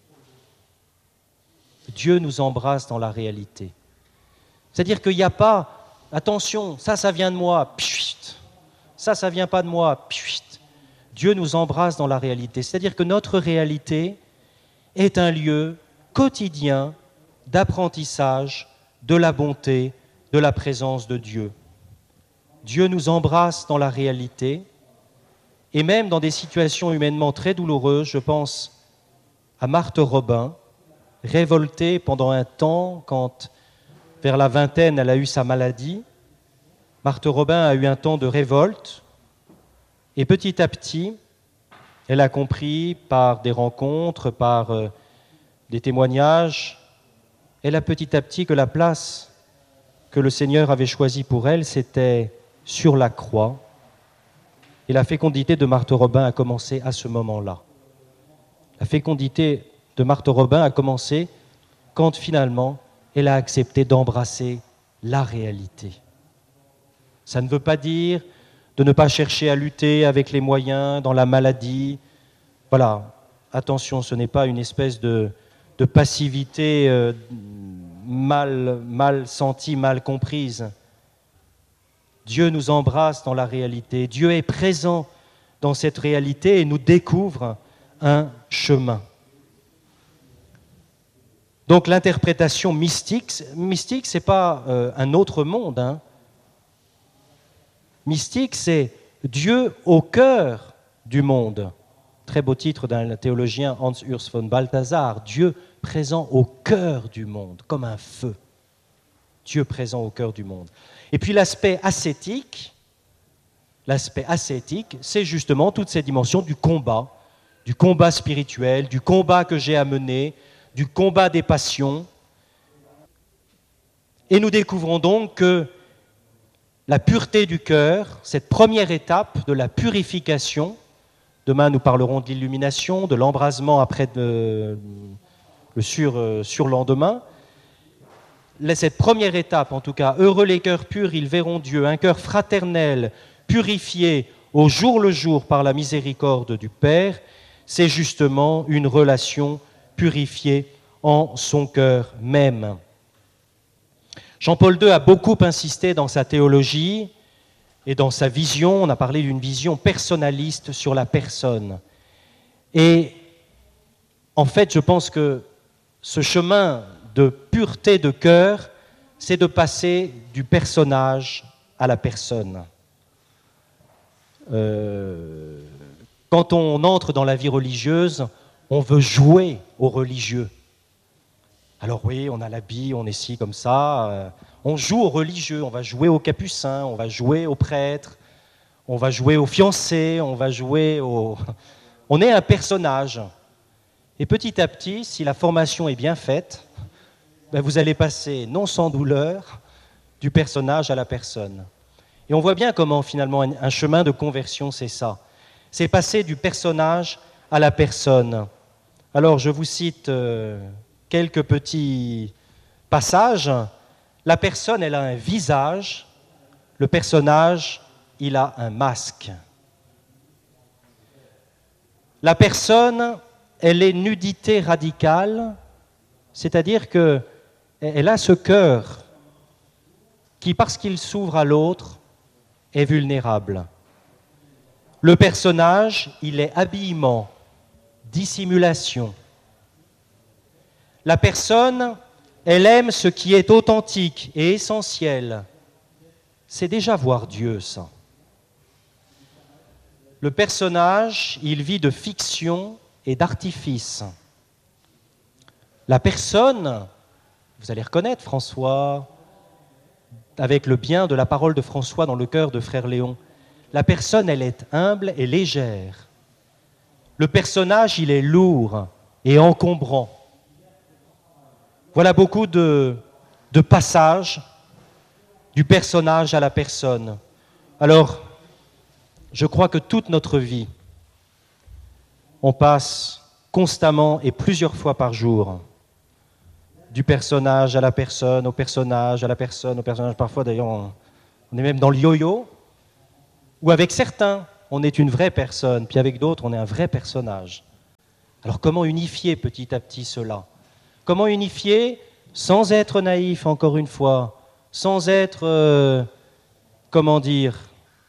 Dieu nous embrasse dans la réalité. C'est-à-dire qu'il n'y a pas, attention, ça vient de moi, pchit, ça vient pas de moi, pchit. Dieu nous embrasse dans la réalité. C'est-à-dire que notre réalité est un lieu quotidien d'apprentissage de la bonté, de la présence de Dieu. Dieu nous embrasse dans la réalité, et même dans des situations humainement très douloureuses. Je pense à Marthe Robin, révoltée pendant un temps quand, vers la vingtaine, elle a eu sa maladie. Marthe Robin a eu un temps de révolte, et petit à petit, elle a compris par des rencontres, par des témoignages, elle a petit à petit que la place que le Seigneur avait choisie pour elle, c'était sur la croix. Et la fécondité de Marthe Robin a commencé à ce moment-là. La fécondité de Marthe Robin a commencé quand finalement elle a accepté d'embrasser la réalité. Ça ne veut pas dire de ne pas chercher à lutter avec les moyens dans la maladie. Voilà, attention, ce n'est pas une espèce de passivité mal sentie, mal comprise. Dieu nous embrasse dans la réalité. Dieu est présent dans cette réalité et nous découvre un chemin. Donc l'interprétation mystique, ce n'est pas un autre monde. Hein. Mystique, c'est Dieu au cœur du monde. Très beau titre d'un théologien, Hans Urs von Balthasar. Dieu présent au cœur du monde, comme un feu. Dieu présent au cœur du monde. Et puis l'aspect ascétique, c'est justement toutes ces dimensions du combat spirituel, du combat que j'ai à mener, du combat des passions. Et nous découvrons donc que la pureté du cœur, cette première étape de la purification, demain nous parlerons de l'illumination, de l'embrasement après le surlendemain, cette première étape, en tout cas, heureux les cœurs purs, ils verront Dieu, un cœur fraternel, purifié au jour le jour par la miséricorde du Père, c'est justement une relation purifiée en son cœur même. Jean-Paul II a beaucoup insisté dans sa théologie et dans sa vision, on a parlé d'une vision personnaliste sur la personne. Et en fait, je pense que ce chemin de pureté de cœur, c'est de passer du personnage à la personne. Quand on entre dans la vie religieuse, on veut jouer aux religieux. Alors oui, on a l'habit, on est ci comme ça, on joue aux religieux, on va jouer aux capucins, on va jouer aux prêtres, on va jouer aux fiancés, on va jouer aux... On est un personnage. Et petit à petit, si la formation est bien faite, vous allez passer, non sans douleur, du personnage à la personne. Et on voit bien comment, finalement, un chemin de conversion, c'est ça. C'est passer du personnage à la personne. Alors, je vous cite quelques petits passages. La personne, elle a un visage. Le personnage, il a un masque. La personne, elle est nudité radicale, c'est-à-dire que elle a ce cœur qui, parce qu'il s'ouvre à l'autre, est vulnérable. Le personnage, il est habillement, dissimulation. La personne, elle aime ce qui est authentique et essentiel. C'est déjà voir Dieu, ça. Le personnage, il vit de fiction et d'artifice. La personne, vous allez reconnaître François, avec le bien de la parole de François dans le cœur de Frère Léon. La personne, elle est humble et légère. Le personnage, il est lourd et encombrant. Voilà beaucoup de passages du personnage à la personne. Alors, je crois que toute notre vie, on passe constamment et plusieurs fois par jour du personnage à la personne, au personnage, à la personne, au personnage. Parfois, d'ailleurs, on est même dans le yo-yo, ou avec certains, on est une vraie personne, puis avec d'autres, on est un vrai personnage. Alors comment unifier petit à petit cela? Comment unifier sans être naïf, encore une fois, sans être, comment dire,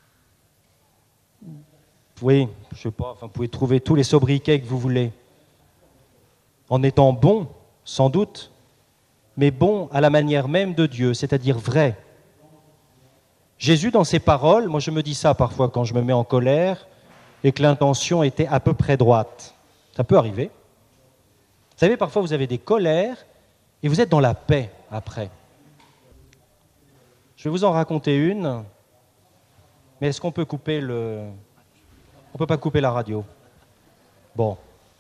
oui, je sais pas, enfin, vous pouvez trouver tous les sobriquets que vous voulez, en étant bon, sans doute, mais bon à la manière même de Dieu, c'est-à-dire vrai. Jésus, dans ses paroles, moi je me dis ça parfois quand je me mets en colère et que l'intention était à peu près droite. Ça peut arriver. Vous savez, parfois vous avez des colères et vous êtes dans la paix après. Je vais vous en raconter une, mais est-ce qu'on peut couper le... On ne peut pas couper la radio. Bon.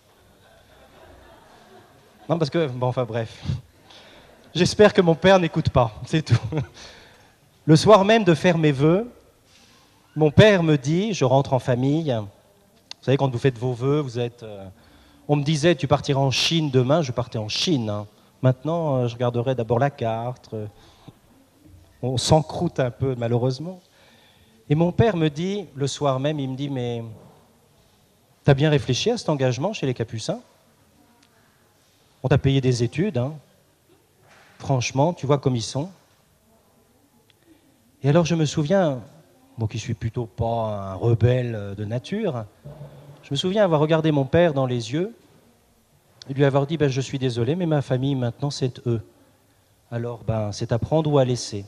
Non, parce que... Bon, enfin bref. J'espère que mon père n'écoute pas, c'est tout. Le soir même de faire mes vœux, mon père me dit, je rentre en famille, vous savez, quand vous faites vos vœux, vous êtes... on me disait, tu partiras en Chine demain, je partais en Chine. Hein. Maintenant, je regarderai d'abord la carte. On s'encroute un peu, malheureusement. Et mon père me dit, le soir même, il me dit, mais t'as bien réfléchi à cet engagement chez les Capucins? On t'a payé des études, hein. Franchement, tu vois comme ils sont. Et alors je me souviens, moi qui suis plutôt pas un rebelle de nature, je me souviens avoir regardé mon père dans les yeux et lui avoir dit, ben, je suis désolé, mais ma famille maintenant c'est eux. Alors ben, c'est à prendre ou à laisser.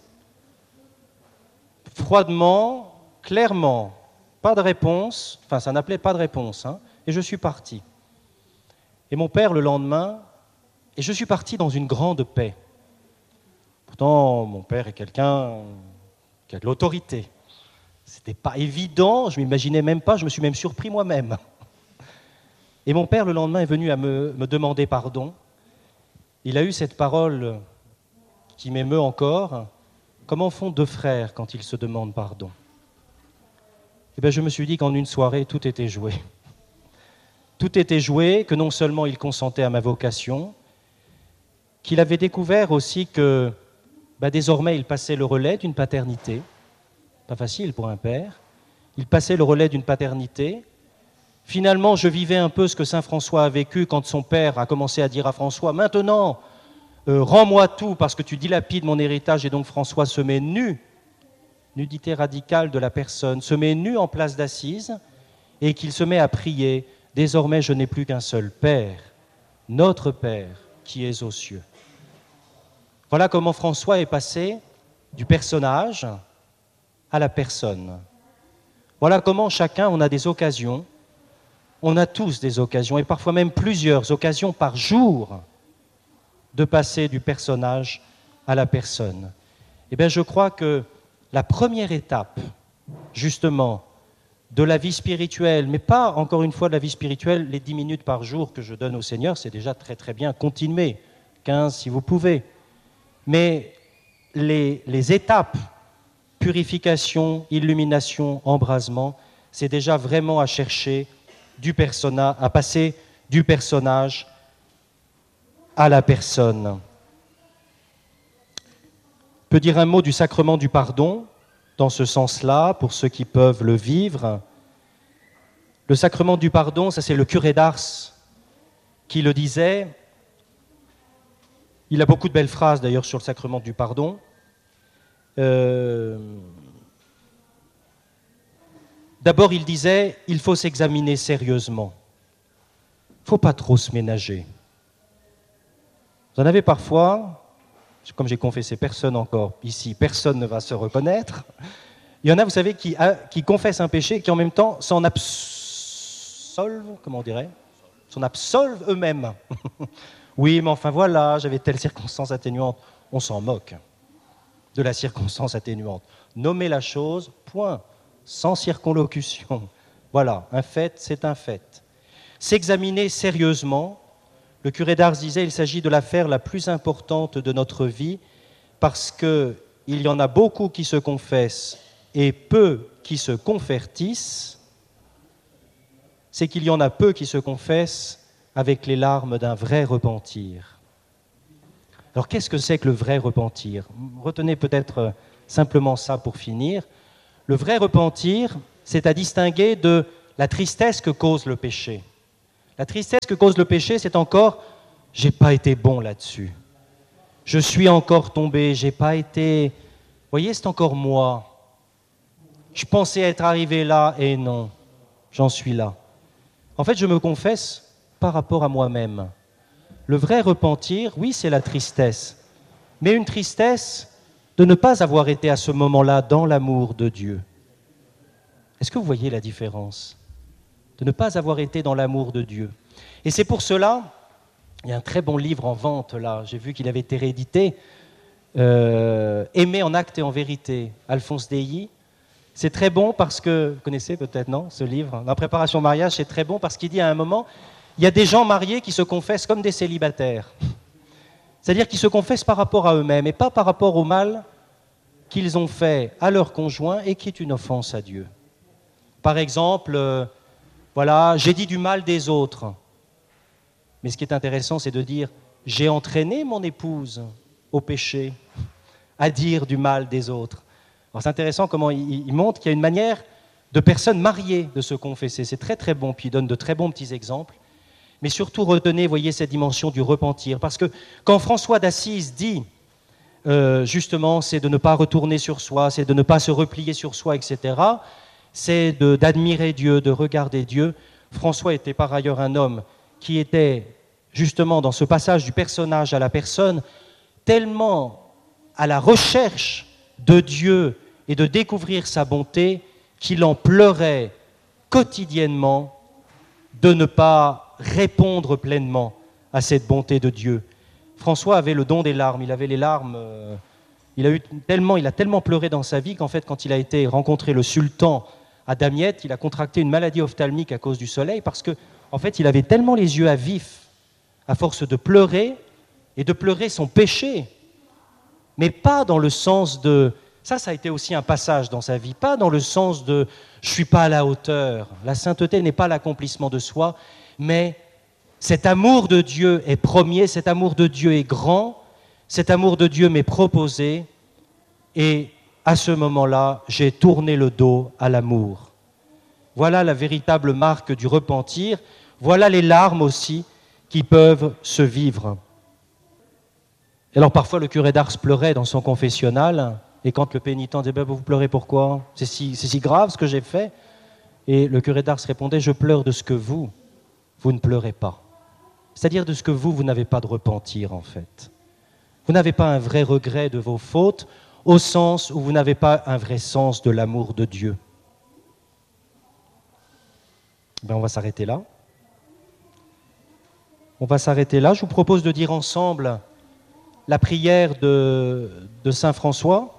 Froidement, clairement, pas de réponse, enfin ça n'appelait pas de réponse, hein, et je suis parti. Et mon père le lendemain, et je suis parti dans une grande paix. Pourtant, mon père est quelqu'un qui a de l'autorité. C'était pas évident, je m'imaginais même pas, je me suis même surpris moi-même. Et mon père, le lendemain, est venu à me demander pardon. Il a eu cette parole qui m'émeut encore. Comment font deux frères quand ils se demandent pardon? Eh bien, je me suis dit qu'en une soirée, tout était joué. Tout était joué, que non seulement il consentait à ma vocation, qu'il avait découvert aussi que désormais, il passait le relais d'une paternité. Pas facile pour un père. Il passait le relais d'une paternité. Finalement, je vivais un peu ce que saint François a vécu quand son père a commencé à dire à François, maintenant, rends-moi tout parce que tu dilapides mon héritage. Et donc François se met nu, nudité radicale de la personne, se met nu en place d'assises et qu'il se met à prier, désormais je n'ai plus qu'un seul Père, notre Père qui est aux cieux. Voilà comment François est passé du personnage à la personne. Voilà comment chacun, on a des occasions, on a tous des occasions, et parfois même plusieurs occasions par jour, de passer du personnage à la personne. Eh bien, je crois que la première étape, justement, de la vie spirituelle, mais pas, encore une fois, de la vie spirituelle, les 10 minutes par jour que je donne au Seigneur, c'est déjà très très bien, continuez, 15 si vous pouvez. Mais les étapes, purification, illumination, embrasement, c'est déjà vraiment à chercher du personnage, à passer du personnage à la personne. Je peux dire un mot du sacrement du pardon, dans ce sens-là, pour ceux qui peuvent le vivre. Le sacrement du pardon, ça c'est le curé d'Ars qui le disait. Il a beaucoup de belles phrases d'ailleurs sur le sacrement du pardon. D'abord, il disait, il faut s'examiner sérieusement. Il ne faut pas trop se ménager. Vous en avez parfois, comme j'ai confessé personne encore ici, personne ne va se reconnaître. Il y en a, vous savez, qui confessent un péché et qui en même temps s'en absolvent, comment on dirait, s'en absolvent eux-mêmes. Oui, mais enfin voilà, j'avais telle circonstance atténuante. On s'en moque de la circonstance atténuante. Nommer la chose, point, sans circonlocution. Voilà, un fait, c'est un fait. S'examiner sérieusement, le curé d'Ars disait, il s'agit de l'affaire la plus importante de notre vie parce qu'il y en a beaucoup qui se confessent et peu qui se convertissent. C'est qu'il y en a peu qui se confessent avec les larmes d'un vrai repentir. Alors qu'est-ce que c'est que le vrai repentir? Retenez peut-être simplement ça pour finir. Le vrai repentir, c'est à distinguer de la tristesse que cause le péché. La tristesse que cause le péché, c'est encore « j'ai pas été bon là-dessus ». Je suis encore tombé, j'ai pas été... Vous voyez, c'est encore moi. Je pensais être arrivé là et non, j'en suis là. En fait, je me confesse par rapport à moi-même. Le vrai repentir, oui, c'est la tristesse, mais une tristesse de ne pas avoir été à ce moment-là dans l'amour de Dieu. Est-ce que vous voyez la différence ? De ne pas avoir été dans l'amour de Dieu. Et c'est pour cela, il y a un très bon livre en vente là, j'ai vu qu'il avait été réédité, Aimer en acte et en vérité, Alphonse Deilly. C'est très bon parce que, vous connaissez peut-être, non, ce livre, La préparation au mariage, c'est très bon parce qu'il dit à un moment, il y a des gens mariés qui se confessent comme des célibataires. C'est-à-dire qu'ils se confessent par rapport à eux-mêmes et pas par rapport au mal qu'ils ont fait à leur conjoint et qui est une offense à Dieu. Par exemple, voilà, j'ai dit du mal des autres. Mais ce qui est intéressant, c'est de dire, j'ai entraîné mon épouse au péché, à dire du mal des autres. Alors c'est intéressant comment il montre qu'il y a une manière de personnes mariées de se confesser. C'est très très bon, puis il donne de très bons petits exemples. Mais surtout, retenez, voyez, cette dimension du repentir. Parce que quand François d'Assise dit, justement, c'est de ne pas retourner sur soi, c'est de ne pas se replier sur soi, etc., c'est d'admirer Dieu, de regarder Dieu. François était par ailleurs un homme qui était, justement, dans ce passage du personnage à la personne, tellement à la recherche de Dieu et de découvrir sa bonté qu'il en pleurait quotidiennement de ne pas répondre pleinement à cette bonté de Dieu. François avait le don des larmes, il avait les larmes, il a tellement pleuré dans sa vie qu'en fait, quand il a été rencontrer le sultan à Damiette, il a contracté une maladie ophtalmique à cause du soleil parce que, en fait, il avait tellement les yeux à vif à force de pleurer et de pleurer son péché, mais pas dans le sens de... Ça a été aussi un passage dans sa vie, pas dans le sens de « je ne suis pas à la hauteur ». La sainteté n'est pas l'accomplissement de soi, mais cet amour de Dieu est premier, cet amour de Dieu est grand, cet amour de Dieu m'est proposé, et à ce moment-là, j'ai tourné le dos à l'amour. Voilà la véritable marque du repentir, voilà les larmes aussi qui peuvent se vivre. Alors parfois le curé d'Ars pleurait dans son confessionnal, et quand le pénitent disait ben, « vous pleurez pourquoi ? C'est si grave ce que j'ai fait ?» Et le curé d'Ars répondait « je pleure de ce que vous ne pleurez pas. » C'est-à-dire de ce que vous n'avez pas de repentir en fait. Vous n'avez pas un vrai regret de vos fautes, au sens où vous n'avez pas un vrai sens de l'amour de Dieu. Ben, on va s'arrêter là. On va s'arrêter là. Je vous propose de dire ensemble la prière de Saint François,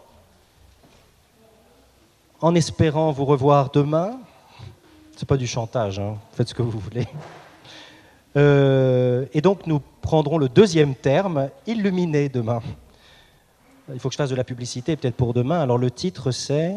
en espérant vous revoir demain. C'est pas du chantage, hein. Faites ce que vous voulez. Et donc nous prendrons le deuxième terme, illuminer demain. Il faut que je fasse de la publicité peut-être pour demain. Alors le titre c'est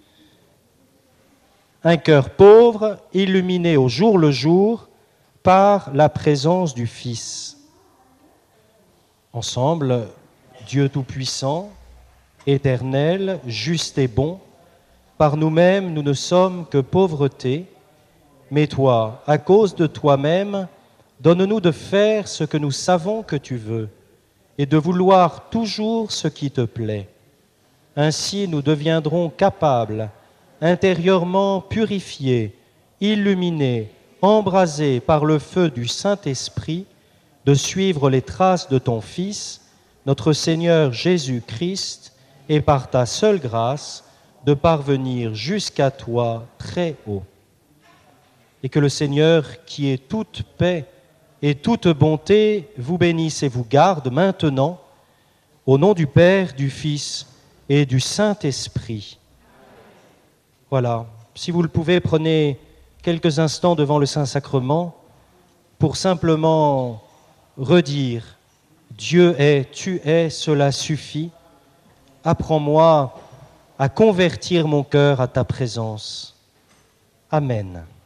« Un cœur pauvre, illuminé au jour le jour par la présence du Fils ». Ensemble, Dieu Tout-Puissant, éternel, juste et bon, par nous-mêmes nous ne sommes que pauvreté, mais toi, à cause de toi-même, donne-nous de faire ce que nous savons que tu veux et de vouloir toujours ce qui te plaît. Ainsi nous deviendrons capables, intérieurement purifiés, illuminés, embrasés par le feu du Saint-Esprit, de suivre les traces de ton Fils, notre Seigneur Jésus-Christ, et par ta seule grâce, de parvenir jusqu'à toi très haut. Et que le Seigneur, qui est toute paix et toute bonté, vous bénisse et vous garde maintenant, au nom du Père, du Fils et du Saint-Esprit. Voilà. Si vous le pouvez, prenez quelques instants devant le Saint-Sacrement pour simplement redire « Dieu est, tu es, cela suffit. Apprends-moi à convertir mon cœur à ta présence. » Amen.